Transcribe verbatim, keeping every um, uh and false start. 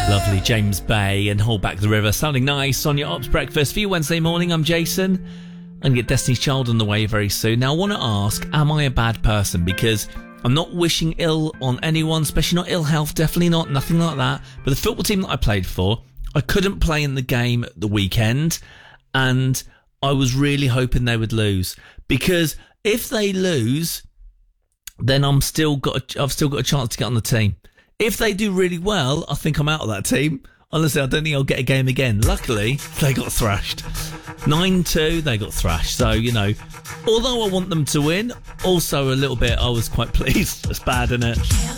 Lovely James Bay and Hold Back the River. Sounding nice on your Ops Breakfast. For you Wednesday morning, I'm Jason. I'm going to get Destiny's Child on the way very soon. Now, I want to ask, am I a bad person? Because I'm not wishing ill on anyone, especially not ill health, definitely not, nothing like that. But the football team that I played for, I couldn't play in the game at the weekend, and I was really hoping they would lose. Because if they lose, then I'm still got a, I've still got a chance to get on the team. If they do really well, I think I'm out of that team. Honestly, I don't think I'll get a game again. Luckily, they got thrashed. nine two, they got thrashed. So, you know, although I want them to win, also a little bit, I was quite pleased. It's bad, isn't it?